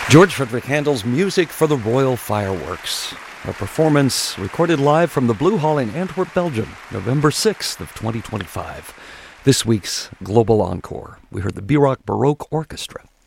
George Frederick Handel's music for the Royal Fireworks. A performance recorded live from the Blue Hall in Antwerp, Belgium, November 6th of 2025. This week's Global Encore, we heard the Bierock Baroque Orchestra.